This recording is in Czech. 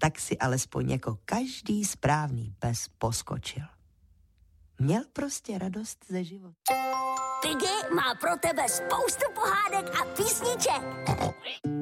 tak si alespoň jako každý správný pes poskočil. Měl prostě radost ze života. Piggy má pro tebe spoustu pohádek a písniček.